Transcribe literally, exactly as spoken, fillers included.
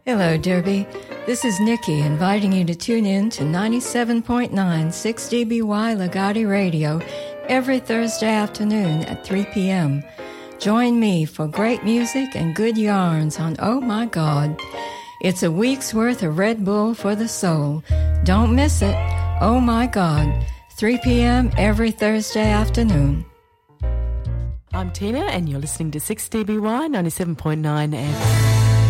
Hello, Derby. This is Nikki inviting you to tune in to ninety-seven point nine six D B Y Legati Radio every Thursday afternoon at three p.m. Join me for great music and good yarns on Oh My God. It's a week's worth of Red Bull for the soul. Don't miss it. Oh My God. three p.m. every Thursday afternoon. I'm Tina and you're listening to six D B Y ninety-seven point nine F M.